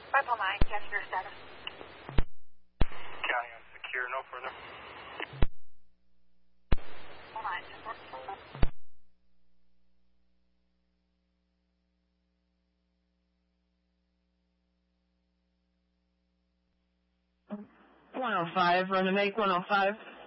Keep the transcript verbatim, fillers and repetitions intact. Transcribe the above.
five oh nine, County your status. County on secure, no further. oh nine, one oh five, run to make one oh five.